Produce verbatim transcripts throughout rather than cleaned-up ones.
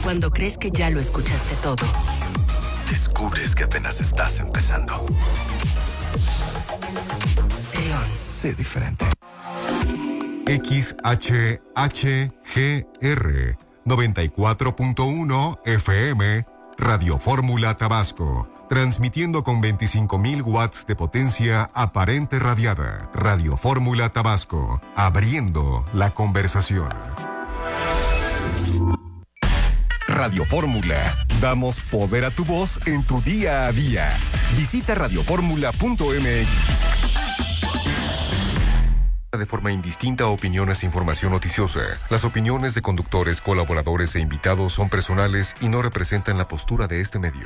Cuando crees que ya lo escuchaste todo, descubres que apenas estás empezando. León. Sé diferente. X H H G R noventa y cuatro punto uno F M, Radio Fórmula Tabasco, transmitiendo con veinticinco mil watts de potencia aparente radiada. Radio Fórmula Tabasco, abriendo la conversación. Radio Fórmula, damos poder a tu voz en tu día a día. Visita radio fórmula punto m x. De forma indistinta opiniones e información noticiosa. Las opiniones de conductores, colaboradores e invitados son personales y no representan la postura de este medio.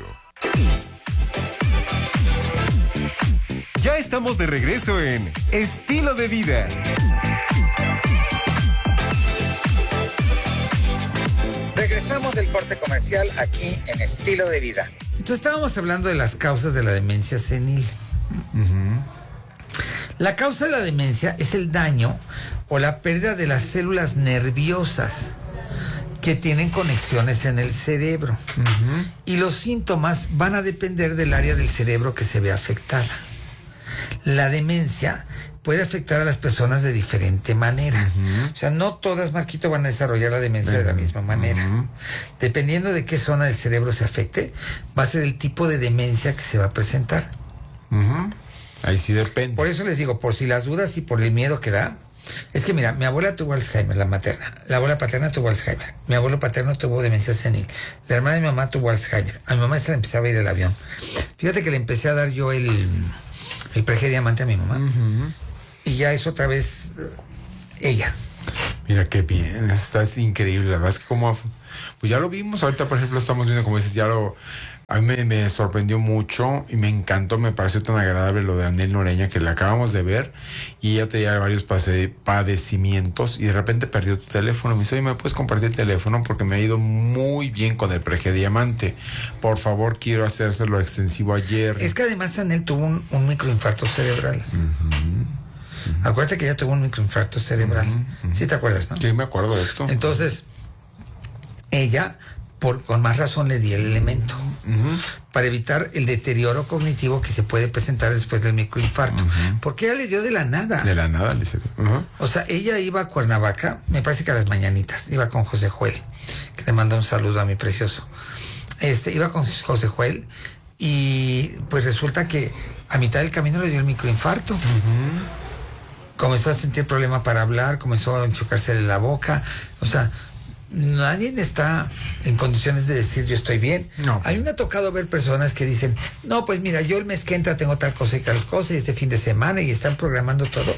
Ya estamos de regreso en Estilo de Vida. Regresamos del corte comercial aquí en Estilo de Vida. Entonces estábamos hablando de las causas de la demencia senil. Uh-huh. La causa de la demencia es el daño o la pérdida de las células nerviosas que tienen conexiones en el cerebro. Uh-huh. Y los síntomas van a depender del área del cerebro que se ve afectada. La demencia puede afectar a las personas de diferente manera. Uh-huh. O sea, no todas, Marquito, van a desarrollar la demencia uh-huh. de la misma manera. Uh-huh. Dependiendo de qué zona del cerebro se afecte, va a ser el tipo de demencia que se va a presentar. Uh-huh. Ahí sí depende. Por eso les digo, por si las dudas y por el miedo que da, es que mira, mi abuela tuvo Alzheimer, la materna. La abuela paterna tuvo Alzheimer. Mi abuelo paterno tuvo demencia senil. La hermana de mi mamá tuvo Alzheimer. A mi mamá se le empezaba a ir el avión. Fíjate que le empecé a dar yo el, el Prege Diamante a mi mamá. Uh-huh. Y ya es otra vez uh, ella. Mira qué bien, está increíble. La verdad es que como, pues ya lo vimos. Ahorita, por ejemplo, estamos viendo, como dices, ya lo... A mí me, me sorprendió mucho y me encantó, me pareció tan agradable lo de Anel Noreña, que la acabamos de ver y ella tenía varios pase, padecimientos y de repente perdió tu teléfono. Me dice, oye, ¿me puedes compartir el teléfono? Porque me ha ido muy bien con el Prege Diamante. Por favor, quiero hacérselo extensivo ayer. Es que además Anel tuvo un, un microinfarto cerebral. Uh-huh. Uh-huh. Acuérdate que ella tuvo un microinfarto cerebral. Uh-huh. Uh-huh. ¿Sí te acuerdas, no? Sí, me acuerdo de esto. Entonces, ella... Por, con más razón le di el elemento uh-huh. para evitar el deterioro cognitivo que se puede presentar después del microinfarto. Uh-huh. Porque ella le dio de la nada. De la nada, le dice. Uh-huh. O sea, ella iba a Cuernavaca, me parece que a las mañanitas, iba con José Joel, que le manda un saludo a mi precioso. Este, iba con José Joel y pues resulta que a mitad del camino le dio el microinfarto. Uh-huh. Comenzó a sentir problema para hablar, comenzó a enchucarse la boca, o sea... Nadie está en condiciones de decir yo estoy bien. No. A mí me ha tocado ver personas que dicen, no, pues mira, yo el mes que entra tengo tal cosa y tal cosa y este fin de semana y están programando todo.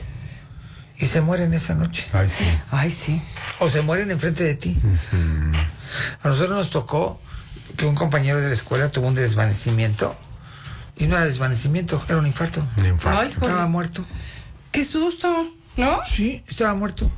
Y se mueren esa noche. Ay, sí. Ay, sí. O se mueren enfrente de ti. Uh-huh. A nosotros nos tocó que un compañero de la escuela tuvo un desvanecimiento y no era desvanecimiento, era un infarto. Un infarto. Ay, estaba muerto. ¡Qué susto! ¿No? Sí, estaba muerto.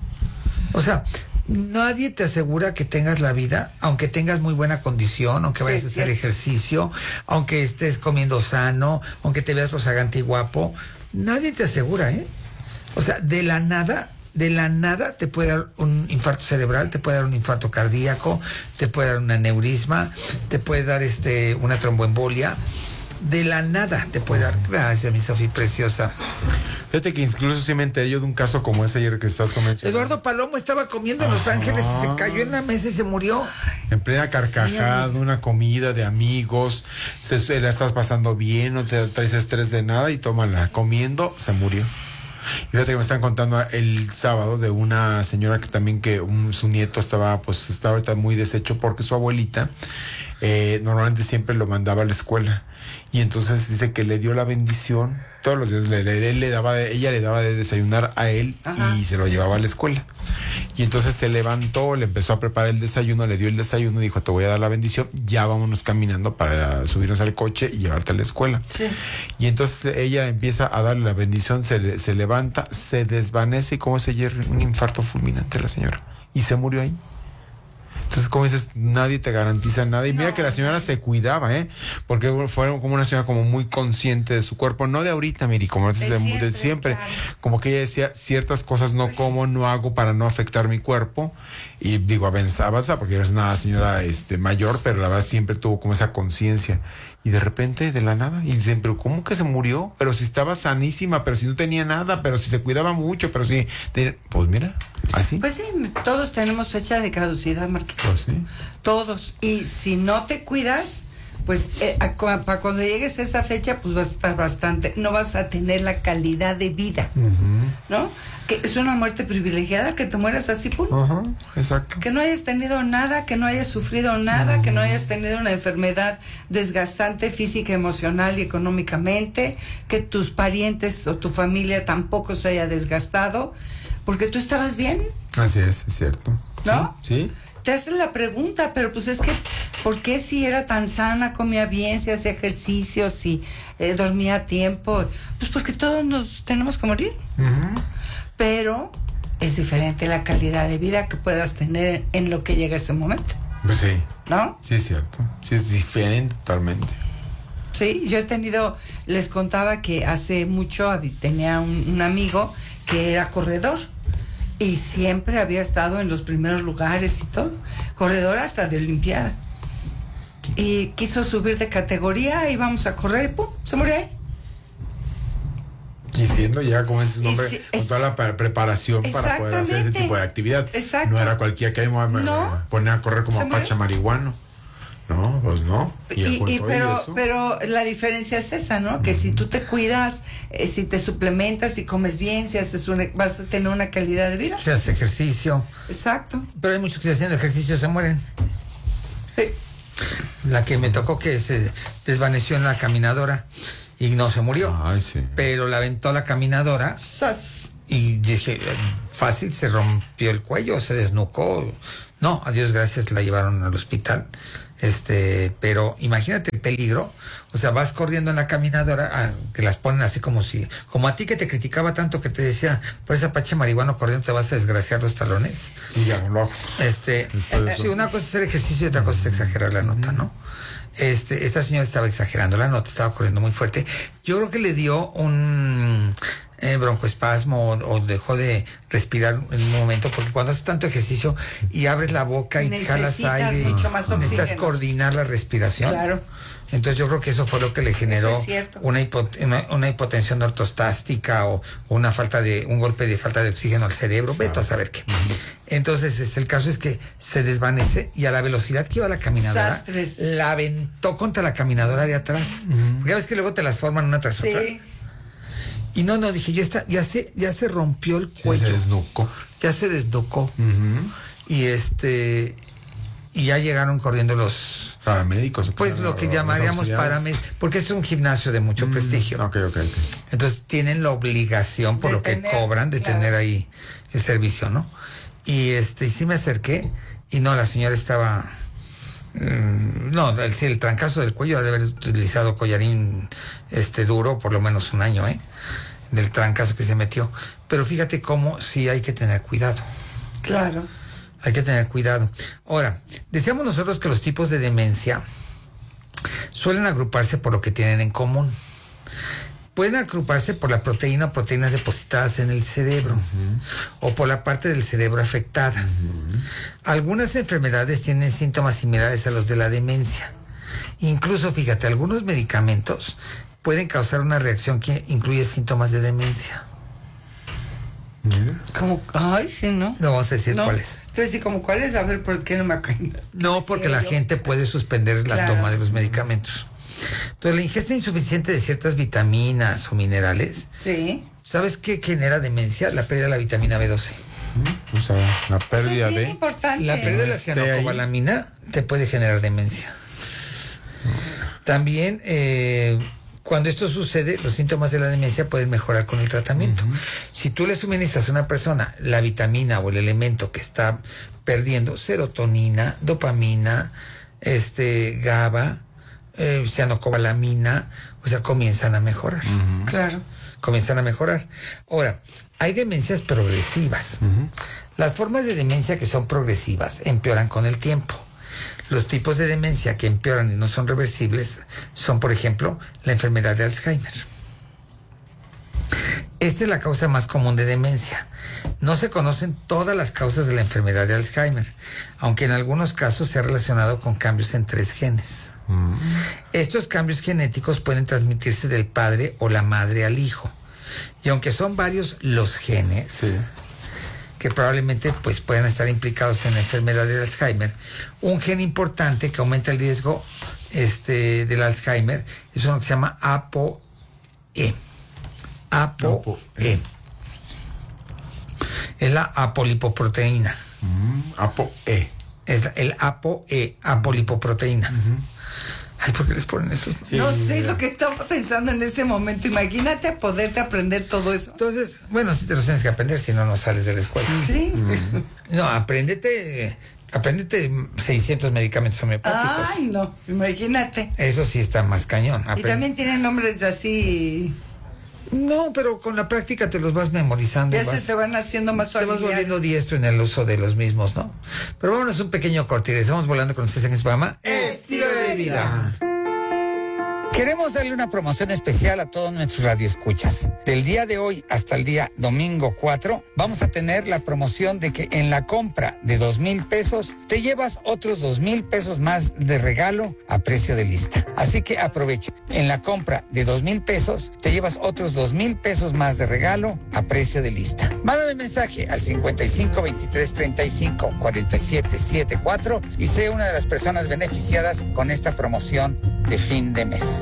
O sea... Nadie te asegura que tengas la vida, aunque tengas muy buena condición, aunque vayas sí, a hacer sí. ejercicio, aunque estés comiendo sano, aunque te veas rozagante y guapo. Nadie te asegura, ¿eh? O sea, de la nada, de la nada te puede dar un infarto cerebral, te puede dar un infarto cardíaco, te puede dar un aneurisma, te puede dar este una tromboembolia. De la nada te puede dar. Gracias, mi Sofía preciosa. Fíjate que incluso sí me enteré yo de un caso como ese ayer que estás comentando. Eduardo Palomo estaba comiendo en Los Ángeles y se cayó en la mesa y se murió. En plena carcajada, sí, una comida de amigos, se, se la estás pasando bien, no te traes estrés de nada y tómala. Comiendo, se murió. Y fíjate que me están contando el sábado de una señora que también que un, su nieto estaba, pues estaba ahorita muy deshecho porque su abuelita eh, normalmente siempre lo mandaba a la escuela. Y entonces dice que le dio la bendición todos los días, le, le, le daba, ella le daba de desayunar a él. Ajá. Y se lo llevaba a la escuela. Y entonces se levantó, le empezó a preparar el desayuno, le dio el desayuno, dijo, te voy a dar la bendición, ya vámonos caminando para subirnos al coche y llevarte a la escuela. Sí. Y entonces ella empieza a darle la bendición, se, se levanta, se desvanece y como se hierve un infarto fulminante la señora. Y se murió ahí. Entonces, como dices, nadie te garantiza nada. Y mira no, que la señora se cuidaba, ¿eh? Porque fue como una señora como muy consciente de su cuerpo, no de ahorita, Miri, como de, de siempre. De siempre. Claro. Como que ella decía, ciertas cosas no pues como, sí. no hago para no afectar mi cuerpo. Y digo, avanzaba, porque es una señora este, mayor, pero la verdad siempre tuvo como esa conciencia. Y de repente, de la nada, y dicen, pero ¿cómo que se murió? Pero si estaba sanísima, pero si no tenía nada, pero si se cuidaba mucho, pero si... Tenía... Pues mira, así. Pues sí, todos tenemos fecha de caducidad, Marquito. Pues sí. Todos. Y si no te cuidas, pues eh, para cuando llegues a esa fecha, pues vas a estar bastante... No vas a tener la calidad de vida, uh-huh. ¿no? Que es una muerte privilegiada, que te mueras así, pum. Uh-huh. Exacto. Que no hayas tenido nada, que no hayas sufrido nada, uh-huh. que no hayas tenido una enfermedad desgastante física, emocional y económicamente, que tus parientes o tu familia tampoco se haya desgastado, porque tú estabas bien. Así es, es cierto. ¿No? Sí. sí. Te hacen la pregunta, pero pues es que, ¿por qué si era tan sana, comía bien, si hacía ejercicio, si eh, dormía a tiempo? Pues porque todos nos tenemos que morir. Uh-huh. Pero es diferente la calidad de vida que puedas tener en lo que llega ese momento. Pues sí. ¿No? Sí, es cierto. Sí, es diferente totalmente. Sí, yo he tenido, les contaba que hace mucho tenía un, un amigo que era corredor y siempre había estado en los primeros lugares y todo. Corredor hasta de Olimpiada. Y quiso subir de categoría y vamos a correr y ¡pum! Se murió ahí. Y siendo ya como ese nombre, si, con toda la preparación para poder hacer ese tipo de actividad. Exacto. No era cualquiera que ahí me no. poner a correr como Apache marihuano. No, pues no. Y, y, y pero, pero la diferencia es esa, ¿no? Que uh-huh. si tú te cuidas, eh, si te suplementas, si comes bien, si haces una, vas a tener una calidad de vida. Si haces ejercicio. Exacto. Pero hay muchos que haciendo ejercicio se mueren. Sí. La que me tocó que se desvaneció en la caminadora y no se murió. Ay, sí. Pero la aventó la caminadora. ¡Sas! Y dije, fácil, se rompió el cuello, se desnucó. No, a Dios gracias, la llevaron al hospital. Este, pero imagínate el peligro. O sea, vas corriendo en la caminadora, ah, que las ponen así como si, como a ti que te criticaba tanto que te decía, por ese Apache marihuano corriendo te vas a desgraciar los talones. Y ya no lo hago. Este, sí, una cosa es hacer ejercicio y otra cosa es exagerar la nota, ¿no? Este, esta señora estaba exagerando la nota, estaba corriendo muy fuerte. Yo creo que le dio un eh, broncoespasmo o, o dejó de respirar en un momento, porque cuando haces tanto ehicercicio y abres la boca y necesitas jalas aire, mucho más necesitas oxígeno. Coordinar la respiración. Claro. Entonces yo creo que eso fue lo que le generó es una, hipot una, una hipotensión ortostástica o una falta de, un golpe de falta de oxígeno al cerebro, claro. Vete a saber qué. Uh-huh. Entonces este, el caso es que se desvanece y a la velocidad que iba la caminadora, Sastres. La aventó contra la caminadora de atrás. Uh-huh. Porque ya ves que luego te las forman una tras sí. otra. Y no, no, dije, yo esta, ya se, ya se rompió el cuello. Se desnucó. Ya se desnucó. Uh-huh. Y este, y ya llegaron corriendo los paramédicos. Pues lo que llamaríamos paramédicos, porque es un gimnasio de mucho mm, prestigio. Okay, okay, okay. Entonces tienen la obligación, por de lo tener, que cobran, de claro. tener ahí el servicio, ¿no? Y este, y sí me acerqué, y no, la señora estaba... Mm, no, el, el trancazo del cuello ha de haber utilizado collarín este duro por lo menos un año, ¿eh? Del trancazo que se metió. Pero fíjate cómo sí hay que tener cuidado. Claro. Hay que tener cuidado. Ahora, decíamos nosotros que los tipos de demencia suelen agruparse por lo que tienen en común. Pueden agruparse por la proteína o proteínas depositadas en el cerebro, uh-huh. o por la parte del cerebro afectada. Uh-huh. Algunas enfermedades tienen síntomas similares a los de la demencia. Incluso, fíjate, algunos medicamentos pueden causar una reacción que incluye síntomas de demencia. Mira. Como, ay, sí, ¿no? No vamos a decir no. cuáles. Entonces, ¿y como cuáles? A ver, ¿por qué no me acaban? No, porque la gente puede suspender la claro. toma de los medicamentos. Entonces, la ingesta insuficiente de ciertas vitaminas o minerales. Sí. ¿Sabes qué genera demencia? La pérdida de la vitamina B doce. O sea, la pérdida es de... importante. La pérdida de la cianocobalamina te puede generar demencia. También... Eh, Cuando esto sucede, los síntomas de la demencia pueden mejorar con el tratamiento. Uh-huh. Si tú le suministras a una persona la vitamina o el elemento que está perdiendo, serotonina, dopamina, este, GABA, eh, cianocobalamina, o sea, comienzan a mejorar. Uh-huh. Claro. Comienzan a mejorar. Ahora, hay demencias progresivas. Uh-huh. Las formas de demencia que son progresivas empeoran con el tiempo. Los tipos de demencia que empeoran y no son reversibles son, por ejemplo, la enfermedad de Alzheimer. Esta es la causa más común de demencia. No se conocen todas las causas de la enfermedad de Alzheimer, aunque en algunos casos se ha relacionado con cambios en tres genes. Mm. Estos cambios genéticos pueden transmitirse del padre o la madre al hijo. Y aunque son varios los genes, sí, que probablemente pues, puedan estar implicados en la enfermedad de Alzheimer, un gen importante que aumenta el riesgo este, del Alzheimer es uno que se llama A P O E. A P O E. Es la apolipoproteína. Mm, A P O E. Es la, el A P O E, apolipoproteína. Uh-huh. Ay, ¿por qué les ponen eso? Sí, no sé lo que estaba pensando en este momento. Imagínate poderte aprender todo eso. Entonces, bueno, si te lo tienes que aprender, si no, no sales de la escuela. Sí. Mm. No, apréndete, apréndete seiscientos medicamentos homeopáticos. Ay, no, imagínate. Eso sí está más cañón. Aprende. Y también tienen nombres así... No, pero con la práctica te los vas memorizando. Ya vas, se te van haciendo más familiares. Te vas volviendo diestro en el uso de los mismos, ¿no? Pero vámonos un pequeño corte y estamos volando con ustedes en este programa Estilo de Vida. Queremos darle una promoción especial a todos nuestros radioescuchas. Del día de hoy hasta el día domingo cuatro, vamos a tener la promoción de que en la compra de dos mil pesos, te llevas otros dos mil pesos más de regalo a precio de lista. Así que aprovecha. En la compra de dos mil pesos, te llevas otros dos mil pesos más de regalo a precio de lista. Mándame mensaje al cincuenta y cinco veintitrés treinta y cinco cuarenta y siete setenta y cuatro y sé una de las personas beneficiadas con esta promoción de fin de mes.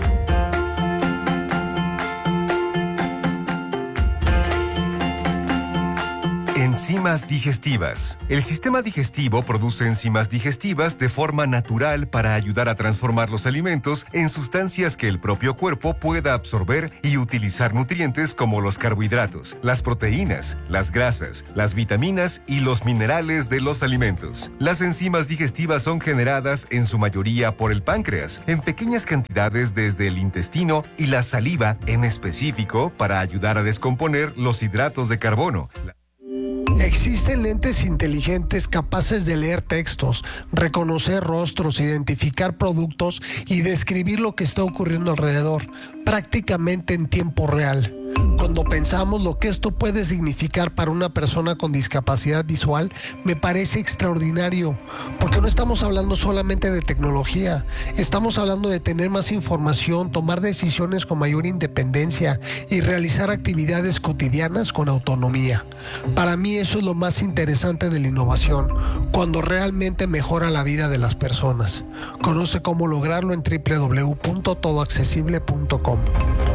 Enzimas digestivas. El sistema digestivo produce enzimas digestivas de forma natural para ayudar a transformar los alimentos en sustancias que el propio cuerpo pueda absorber y utilizar nutrientes como los carbohidratos, las proteínas, las grasas, las vitaminas y los minerales de los alimentos. Las enzimas digestivas son generadas en su mayoría por el páncreas, en pequeñas cantidades desde el intestino y la saliva en específico para ayudar a descomponer los hidratos de carbono. Existen lentes inteligentes capaces de leer textos, reconocer rostros, identificar productos y describir lo que está ocurriendo alrededor, prácticamente en tiempo real. Cuando pensamos lo que esto puede significar para una persona con discapacidad visual, me parece extraordinario, porque no estamos hablando solamente de tecnología, estamos hablando de tener más información, tomar decisiones con mayor independencia y realizar actividades cotidianas con autonomía. Para mí eso es lo más interesante de la innovación, cuando realmente mejora la vida de las personas. Conoce cómo lograrlo en doble u doble u doble u punto todo accesible punto com.